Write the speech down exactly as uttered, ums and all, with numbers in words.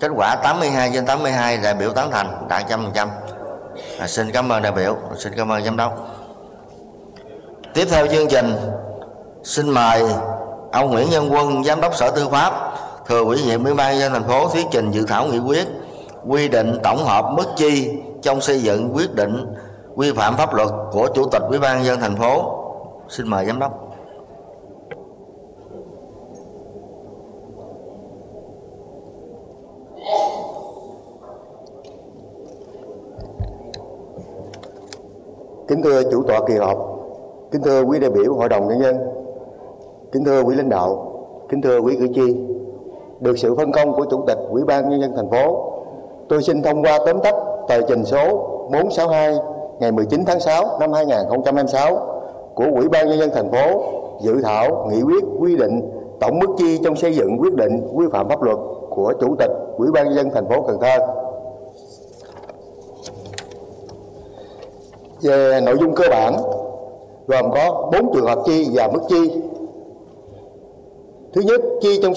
Kết quả tám mươi hai trên tám mươi hai đại biểu tán thành, đạt một trăm phần trăm. À, xin cảm ơn đại biểu, xin cảm ơn giám đốc. Tiếp theo chương trình, xin mời ông Nguyễn Nhân Quân, Giám đốc Sở Tư pháp, thừa ủy nhiệm Ủy ban nhân dân thành phố thuyết trình dự thảo nghị quyết quy định tổng hợp mức chi trong xây dựng quyết định quy phạm pháp luật của Chủ tịch Ủy ban nhân dân thành phố. Xin mời giám đốc. Kính thưa chủ tọa kỳ họp, kính thưa quý đại biểu Hội đồng Nhân dân, kính thưa quý lãnh đạo, kính thưa quý cử tri. Được sự phân công của Chủ tịch Ủy ban nhân dân thành phố, tôi xin thông qua tóm tắt tờ trình số bốn sáu hai ngày mười chín tháng sáu năm hai nghìn không trăm hai mươi sáu của Ủy ban nhân dân thành phố dự thảo nghị quyết quy định tổng mức chi trong xây dựng quyết định quy phạm pháp luật của Chủ tịch Ủy ban nhân dân thành phố Cần Thơ. Về nội dung cơ bản gồm có bốn trường hợp chi và mức chi. Thứ nhất, chi trong